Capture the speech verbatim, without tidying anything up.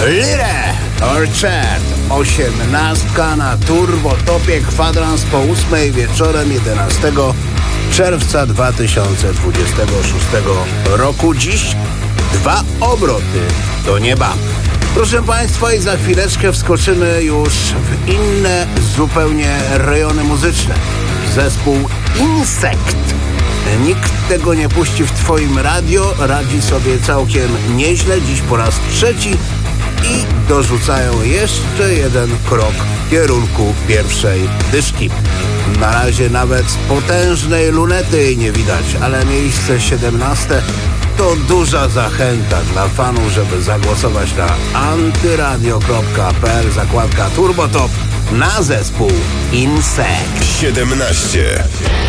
Lire Orchard, osiemnastka na Turbotopie, kwadrans po ósmej wieczorem jedenastego czerwca dwa tysiące dwudziestego szóstego roku. Dziś dwa obroty do nieba. Proszę Państwa, i za chwileczkę wskoczymy już w inne zupełnie rejony muzyczne. Zespół Insekt. Nikt tego nie puści w Twoim radio, radzi sobie całkiem nieźle, dziś po raz trzeci i dorzucają jeszcze jeden krok w kierunku pierwszej dyszki. Na razie nawet potężnej lunety nie widać, ale miejsce siedemnaste to duża zachęta dla fanów, żeby zagłosować na antyradio kropka p l, zakładka Turbotop, na zespół Insekt. siedemnaście.